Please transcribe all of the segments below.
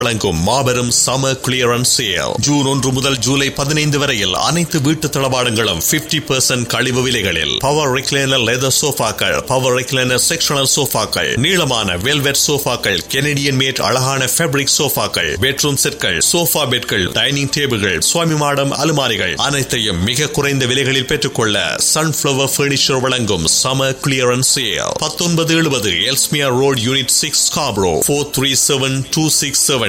வழங்கும் மாபெரும் சம கிளியரன்ஸ் சேல் ஜூன் 1 முதல் ஜூலை 15 வரையில் அனைத்து வீட்டு தளபாடங்களும் 50% கழிவு விலைகளில். Power recliner leather சோஃபாக்கள், power recliner sectional சோஃபாக்கள், நீளமான வெல்வெட் சோஃபாக்கள், கெனடியன் மேட் அழகான ஃபேப்ரிக் சோஃபாக்கள், பெட்ரூம் செட்கள், சோஃபா பெட்கள், டைனிங் டேபிள்கள், சுவாமி மாடம் அலுமாரிகள் அனைத்தையும் மிக குறைந்த விலைகளில் பெற்றுக்கொள்ள சன்ஃபிளவர் பர்னிச்சர் வழங்கும் சம clearance sale. 1970 Ellesmere road unit 6 Scarborough. 437-267-2394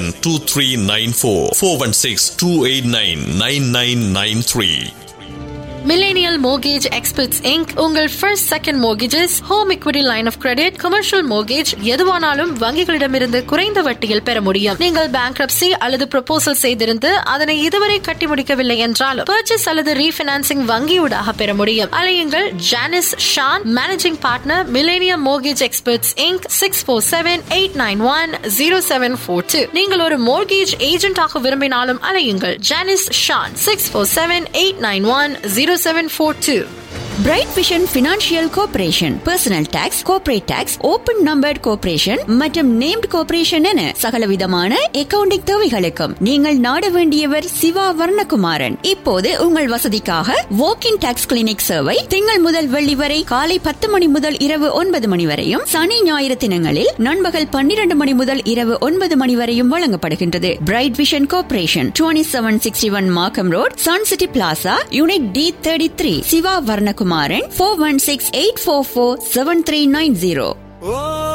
416-289-9993. Millennial Mortgage Experts Inc. உங்கள் first second mortgages, home equity line of credit, commercial mortgage எதுவானாலும் வங்கிகளிடமிருந்து குறைந்த வட்டியில் பெற முடியும். நீங்கள் bankruptcy அல்லது proposal செய்திருந்து அதனை இதுவரை கட்டி முடிக்கவில்லை என்றாலும் purchase அல்லது refinancing வங்கியூடாக பெற முடியும். அலையுங்கள் Janice Shawn, managing partner, Millennium Mortgage Experts Inc. 647-891-0742. நீங்கள் ஒரு mortgage agent ஆக விரும்பினாலும் அலையுங்கள் Janice Shawn 647-891-0742. Bright Vision Financial Corporation, Personal Tax, Corporate Tax, Open Numbered Corporation மற்றும் Named Corporation என சகலவிதமான அக்கவுண்டிங் தேவைகளுக்கும் நீங்கள் நாட வேண்டியவர் சிவா வர்ணகுமாரன். இப்போது உங்கள் வசதிக்காக Walk-in Tax Clinic சேவை திங்கள் முதல் வெள்ளி வரை காலை 10 மணி முதல் இரவு 9 மணி வரையும், சனி ஞாயிறு தினங்களில் நண்பகல் 12 மணி முதல் இரவு 9 மணி வரையும் வழங்கப்படுகின்றது. Bright Vision Corporation, 2761 Markham Road, Sun City Plaza, Unit D33, Siva Varnakumaran. 416-844-7390.